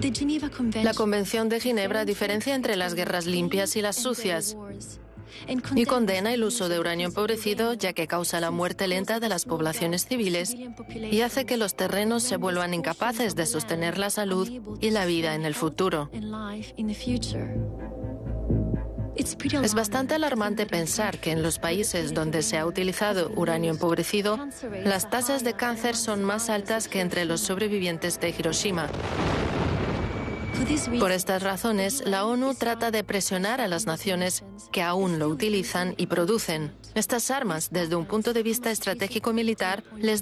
La Convención de Ginebra diferencia entre las guerras limpias y las sucias y condena el uso de uranio empobrecido, ya que causa la muerte lenta de las poblaciones civiles y hace que los terrenos se vuelvan incapaces de sostener la salud y la vida en el futuro. Es bastante alarmante pensar que en los países donde se ha utilizado uranio empobrecido, las tasas de cáncer son más altas que entre los sobrevivientes de Hiroshima. Por estas razones, la ONU trata de presionar a las naciones que aún lo utilizan y producen. Estas armas, desde un punto de vista estratégico militar, les